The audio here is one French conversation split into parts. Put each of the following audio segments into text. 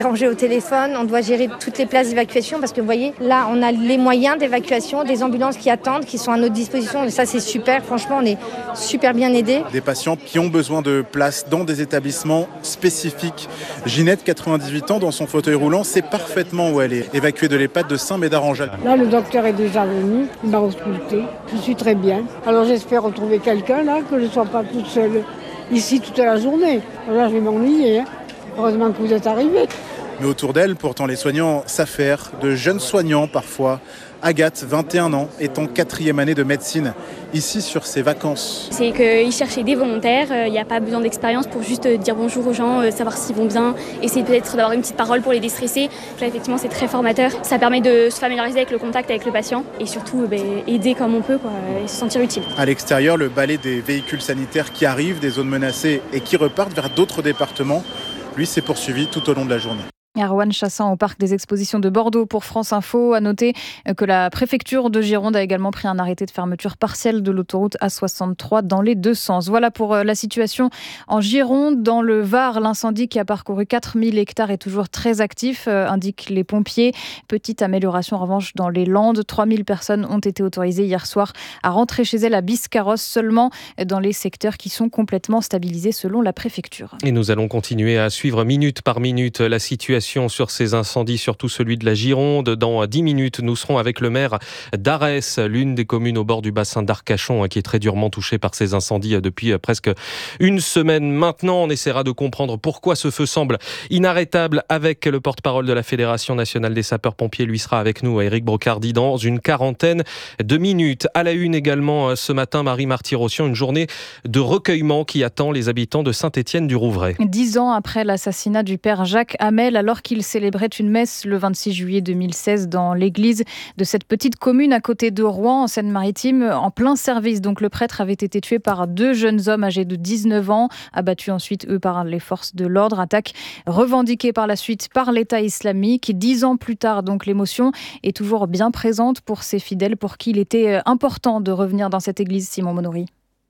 Ranger au téléphone, on doit gérer toutes les places d'évacuation parce que vous voyez, là, on a les moyens d'évacuation, des ambulances qui attendent, qui sont à notre disposition. Et ça, c'est super. Franchement, on est super bien aidés. Des patients qui ont besoin de place dans des établissements spécifiques. Ginette, 98 ans, dans son fauteuil roulant, sait parfaitement où elle est. Évacuée de l'EHPAD de Saint-Médard-en-Jalles. Là, le docteur est déjà venu. Il m'a ausculté. Je suis très bien. Alors, j'espère retrouver quelqu'un, là, que je ne sois pas toute seule ici toute la journée. Là, je vais m'ennuyer. Heureusement que vous êtes arrivés. Mais autour d'elle, pourtant, les soignants s'affairent, de jeunes soignants parfois. Agathe, 21 ans, est en 4e année de médecine, ici sur ses vacances. C'est qu'ils cherchaient des volontaires, il n'y a pas besoin d'expérience pour juste dire bonjour aux gens, savoir s'ils vont bien, essayer peut-être d'avoir une petite parole pour les déstresser. Là, effectivement, c'est très formateur. Ça permet de se familiariser avec le contact avec le patient et surtout aider comme on peut et se sentir utile. À l'extérieur, le balai des véhicules sanitaires qui arrivent des zones menacées et qui repartent vers d'autres départements, lui, s'est poursuivi tout au long de la journée. Erwan Chassant au parc des expositions de Bordeaux pour France Info. A noter que la préfecture de Gironde a également pris un arrêté de fermeture partielle de l'autoroute A63 dans les deux sens. Voilà pour la situation en Gironde. Dans le Var, l'incendie qui a parcouru 4000 hectares est toujours très actif, indiquent les pompiers. Petite amélioration en revanche dans les Landes. 3000 personnes ont été autorisées hier soir à rentrer chez elles à Biscarrosse, seulement dans les secteurs qui sont complètement stabilisés selon la préfecture. Et nous allons continuer à suivre minute par minute la situation sur ces incendies, surtout celui de la Gironde. Dans 10 minutes, nous serons avec le maire d'Arès, l'une des communes au bord du bassin d'Arcachon qui est très durement touchée par ces incendies depuis presque une semaine. Maintenant, on essaiera de comprendre pourquoi ce feu semble inarrêtable avec le porte-parole de la Fédération nationale des sapeurs-pompiers. Lui sera avec nous, Éric Brocardi, dans une quarantaine de minutes. À la une également ce matin, Marie Marty-Rossian, une journée de recueillement qui attend les habitants de Saint-Étienne-du-Rouvray. 10 ans après l'assassinat du père Jacques Hamel, alors qu'il célébrait une messe le 26 juillet 2016 dans l'église de cette petite commune à côté de Rouen, en Seine-Maritime, en plein service. Donc le prêtre avait été tué par 2 jeunes hommes âgés de 19 ans, abattus ensuite eux par les forces de l'ordre. Attaque revendiquée par la suite par l'État islamique. 10 ans plus tard, donc l'émotion est toujours bien présente pour ces fidèles pour qui il était important de revenir dans cette église. Simon Monory.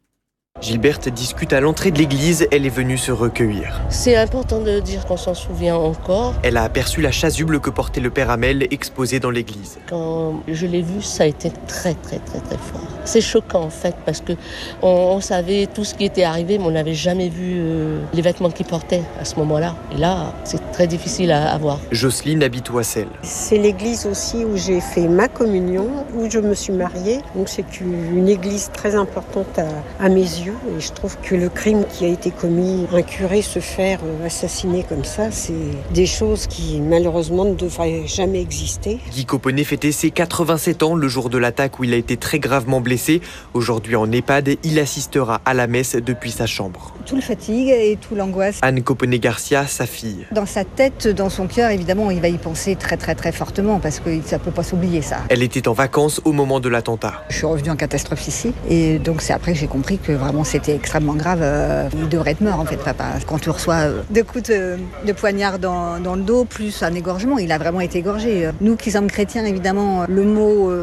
Gilberte discute à l'entrée de l'église, elle est venue se recueillir. C'est important de dire qu'on s'en souvient encore. Elle a aperçu la chasuble que portait le père Hamel exposée dans l'église. Quand je l'ai vu, ça a été très fort. C'est choquant en fait parce que on savait tout ce qui était arrivé, mais on n'avait jamais vu les vêtements qu'il portait à ce moment-là. Et là, c'est très difficile à voir. Jocelyne habite Oissel. C'est l'église aussi où j'ai fait ma communion, où je me suis mariée. Donc c'est une église très importante à mes yeux. Et je trouve que le crime qui a été commis, un curé se faire assassiner comme ça, c'est des choses qui malheureusement ne devraient jamais exister. Guy Coponnet fêtait ses 87 ans le jour de l'attaque où il a été très gravement blessé. Aujourd'hui en EHPAD, il assistera à la messe depuis sa chambre. Tout le fatigue et tout l'angoisse. Anne Coponnet-Garcia, sa fille. Dans sa tête, dans son cœur, évidemment, il va y penser très fortement parce que ça ne peut pas s'oublier ça. Elle était en vacances au moment de l'attentat. Je suis revenue en catastrophe ici et donc c'est après que j'ai compris que vraiment c'était extrêmement grave. Il devrait être mort en fait, papa. Quand tu reçois 2 coups de poignard dans le dos, plus un égorgement, il a vraiment été égorgé. Nous qui sommes chrétiens, évidemment, le mot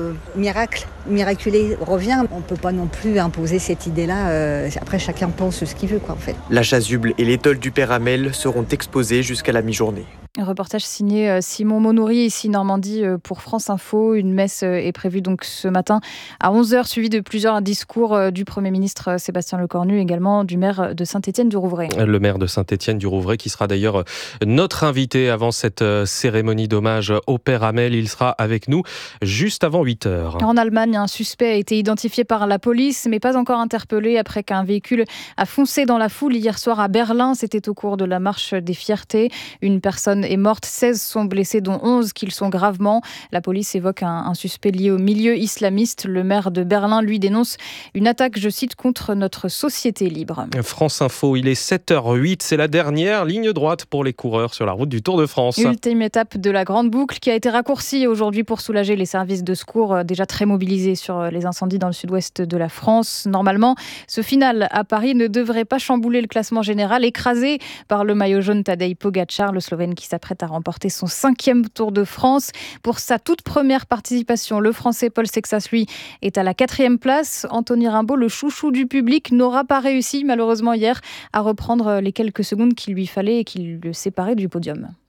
miraculé revient. On ne peut pas non plus imposer cette idée-là. Après, chacun pense ce qu'il veut, en fait. La chasuble et l'étole du père Hamel seront exposés jusqu'à la mi-journée. Un reportage signé Simon Monory, ici Normandie pour France Info. Une messe est prévue donc ce matin à 11h, suivie de plusieurs discours du Premier ministre Sébastien Lecornu, également du maire de Saint-Étienne-du-Rouvray. Le maire de Saint-Étienne-du-Rouvray qui sera d'ailleurs notre invité avant cette cérémonie d'hommage au père Hamel. Il sera avec nous juste avant 8h. En Allemagne, un suspect a été identifié par la police, mais pas encore interpellé après qu'un véhicule a foncé dans la foule hier soir à Berlin. C'était au cours de la marche des fiertés. Une personne est morte, 16 sont blessés, dont 11 qui le sont gravement. La police évoque un suspect lié au milieu islamiste. Le maire de Berlin, lui, dénonce une attaque, je cite, contre notre société libre. France Info, il est 7h08. C'est la dernière ligne droite pour les coureurs sur la route du Tour de France. Ultime étape de la Grande Boucle qui a été raccourcie aujourd'hui pour soulager les services de secours déjà très mobilisés sur les incendies dans le sud-ouest de la France. Normalement, ce final à Paris ne devrait pas chambouler le classement général, écrasé par le maillot jaune Tadej Pogačar, le Slovène qui s'apprête à remporter son 5e Tour de France. Pour sa toute première participation, le Français Paul Sexas, lui, est à la 4e place. Anthony Rimbaud, le chouchou du public, n'aura pas réussi malheureusement hier à reprendre les quelques secondes qu'il lui fallait et qui le séparaient du podium.